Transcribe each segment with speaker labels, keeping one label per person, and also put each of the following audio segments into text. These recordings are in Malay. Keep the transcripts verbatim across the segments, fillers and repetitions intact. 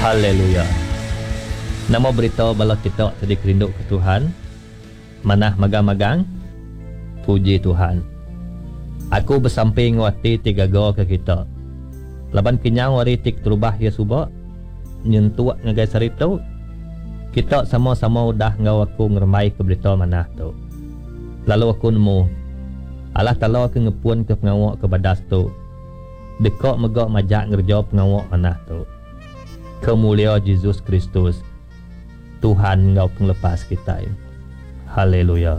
Speaker 1: Haleluya. Namo berita bala kita tadi kerinduk ke Tuhan. Manah magang-magang. Puji Tuhan. Aku bersamping wati tiga go ke kita. Laban kenyang wari tik terubah ya subak. Nyentuak ngagai sarito. Kita sama-sama udah ngau aku ngermai ke berita manah tu. Lalu aku nemu Allah Ta'ala ke ngepun ke pengawak ke badas tu. Dekok megok majak ngerjawab pengawak manah tu. Kemulia Yesus Kristus, Tuhan ngau penglepas kita. Haleluya.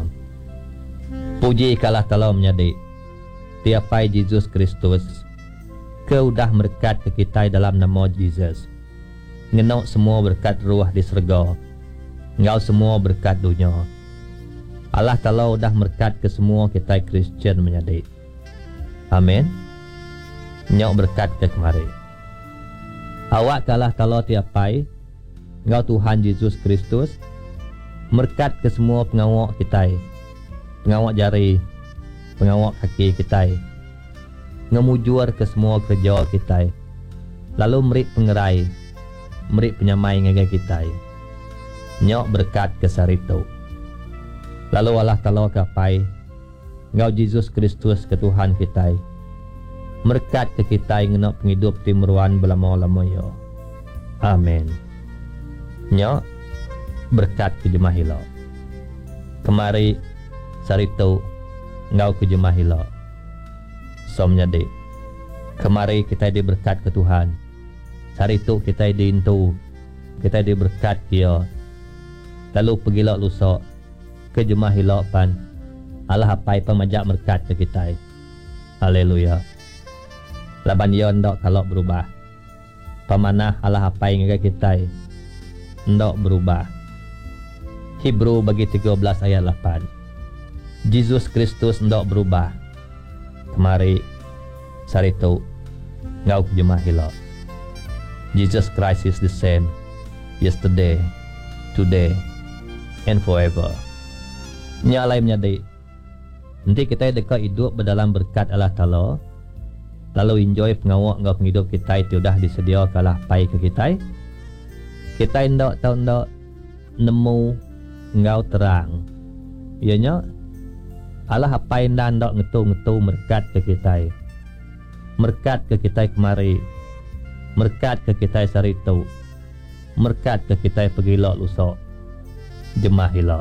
Speaker 1: Puji kalah Ta'ala menjadi tiapai Yesus Kristus. Kau dah berkat ke kita dalam nama Yesus. Ngenok semua berkat ruah di surga. Ngau semua berkat dunia. Allah Ta'ala dah berkat ke semua kita Kristian menjadi. Amin. Nyok berkat ke kemari. Awak kalah Ta'ala tiapai. Ngau Tuhan Yesus Kristus. Berkat ke semua pengawak kita. Pengawak jari. Pengawak kaki kita. Ngemujur ke semua kerja kita. Lalu merik pengerai. Merik penyamai ngagai kita. Nyok berkat ke sarito. Lalu Allah Ta'ala kapai. Ngau Yesus Kristus ke Tuhan kita. Berkat ke kita ngenok penghidup timuruan belama-lama ya. Amin. Nyok berkat ke jemaah hila. Kemari sarito ngau ke jemaah hila. Somnya de. Kemari kita diberkat ke Tuhan. Sarito kita diintu. Kita diberkat kia. Lalu pergilah lusa ke jemaah hila pan. Allah apai pemajak berkat ke kita. Haleluya. Laban yon dok kalau berubah. Pamanah Allah apai ngagai kita. Ndok berubah. Hebrew bagi tiga belas ayat lapan. Yesus Kristus ndok berubah. Kemari sarito ngau jemaah hila. Jesus Christ is the same yesterday, today, and forever. Nyalai menyadai. Nanti kita dekat hidup berdalam berkat Allah Ta'ala. Lalu enjoy pengawak ngau penghidup kita itu dah disedia kalah pai ke kita. Kita ndak tahu ndak nemu ngau terang. Ianya Allah apai ndak ndak ngetu-ngetu berkat ke kita. Berkat ke kita kemari. Berkat ke kita sarito. Berkat ke kita pergi lok lusa. Jemaah hila.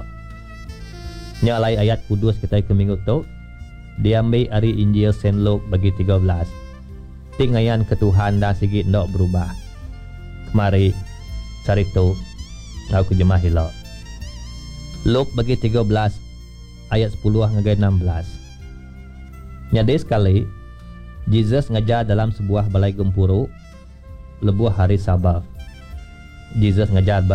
Speaker 1: Nyalai ayat kudus kita ke minggu tu. Diambil hari Injil Saint Luke bagi tiga belas. Tingayan ke Tuhan dah sikit ndak berubah. Kemari sarito ngau ke jemaah hila. Luke bagi tiga belas ayat sepuluh ngagai enam belas. Nyadai sekali Jesus ngajar dalam sebuah balai gempuru lebuh hari Sabat. Jesus ngajar